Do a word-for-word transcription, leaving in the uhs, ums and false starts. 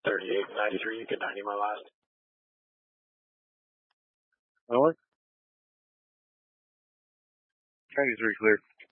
thirty-eight ninety-three, good ninety my last. Owen? ninety-three clear.